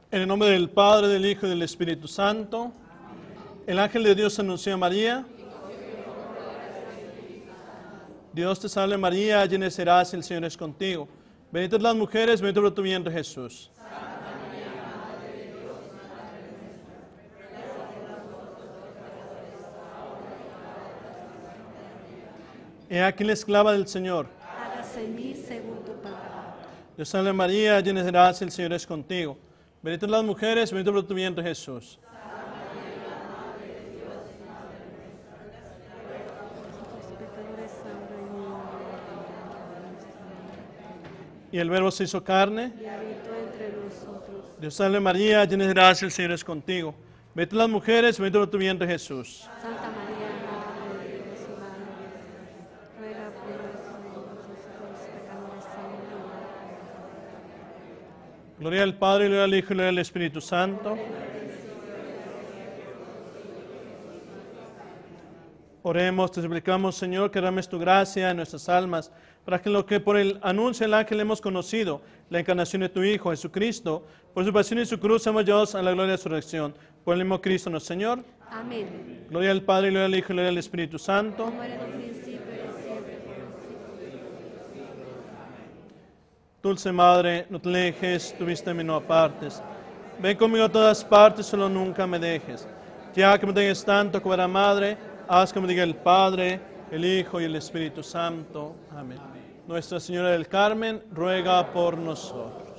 En el nombre del Padre, del Hijo y del Espíritu Santo. El ángel de Dios anunció a María. Dios te salve María, llena serás, el Señor es contigo. Bendita las mujeres, bendito por tu vientre Jesús. He aquí la esclava del Señor. Hágase en mí según tu palabra. Dios salve María, llena serás, el Señor es contigo. Bendita las mujeres, bendito por tu vientre Jesús. Los pecadores ahora y en la hora de nuestra muerte. Y el Verbo se hizo carne. Y habitó entre nosotros. Dios salve María, llena serás, el Señor es contigo. Bendita las mujeres, bendito por tu vientre Jesús. Santa María, Madre de Dios y Madre nuestra, ruega por nosotros los pecadores ahora y en la hora de nuestra muerte. Gloria al Padre, gloria al Hijo y gloria al Espíritu Santo. Oremos, te suplicamos, Señor, que derrames tu gracia en nuestras almas, para que lo que por el anuncio del ángel hemos conocido, la encarnación de tu Hijo, Jesucristo, por su pasión y su cruz, seamos llevados a la gloria de su resurrección. Por el mismo Cristo nuestro Señor. Amén. Gloria al Padre, gloria al Hijo y gloria al Espíritu Santo. Como era en el principio y siempre, por los siglos. Dulce Madre, no te alejes, tu vista de mí no apartes. Ven conmigo a todas partes, solo nunca me dejes. Ya que me tengas tanto como era Madre, haz que me diga el Padre, el Hijo y el Espíritu Santo. Amén. Nuestra Señora del Carmen, ruega por nosotros.